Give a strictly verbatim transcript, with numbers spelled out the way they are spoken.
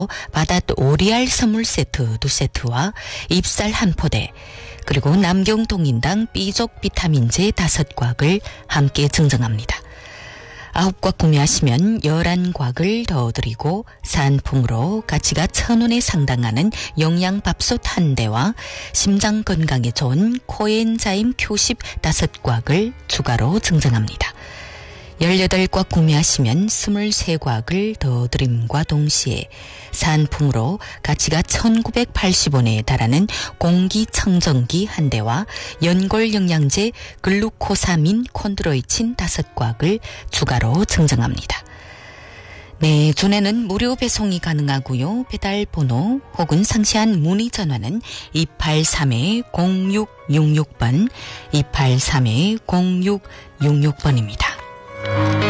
바닷 오리알 선물 세트 두 세트와 잎살 한 포대, 그리고 남경동인당 B족 비타민제 다섯 곽을 함께 증정합니다. 아홉 곽 구매하시면 열한 곽을 더 드리고 산품으로 가치가 천 원에 상당하는 영양밥솥 한 대와 심장 건강에 좋은 코엔자임 큐십 다섯 곽을 추가로 증정합니다. 열여덟 곽 구매하시면 스물세 곽을 더 드림과 동시에 산품으로 가치가 천구백팔십 원에 달하는 공기청정기 한 대와 연골 영양제 글루코사민 콘드로이친 다섯 곽을 추가로 증정합니다. 네, 준에는 무료 배송이 가능하고요. 배달 번호 혹은 상세한 문의 전화는 이팔삼 공육육육 번, 이팔삼 공육육육 번입니다.